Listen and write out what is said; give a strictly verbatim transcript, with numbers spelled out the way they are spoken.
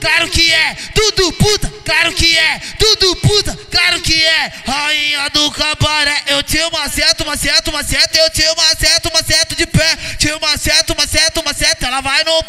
claro que é, tudo puta, claro que é, tudo puta, claro que é. Rainha do cabaré, eu te maceto, maceto, maceto, eu te maceto, maceto de pé, te maceto, maceto, maceto, ela vai no